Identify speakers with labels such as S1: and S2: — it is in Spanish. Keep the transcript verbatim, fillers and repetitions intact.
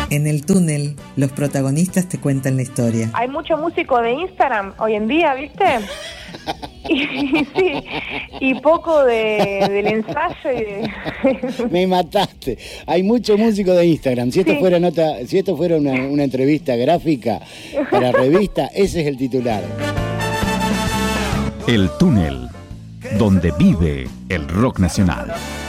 S1: En el túnel, los protagonistas te cuentan la historia.
S2: Hay mucho músico de Instagram hoy en día, ¿viste? Y, sí, y poco de, del ensayo y de...
S3: Me mataste. Hay mucho músico de Instagram. Si esto
S2: Sí.
S3: fuera nota, si esto fuera una, una entrevista gráfica para revista, ese es el titular.
S4: El túnel, donde vive el rock nacional.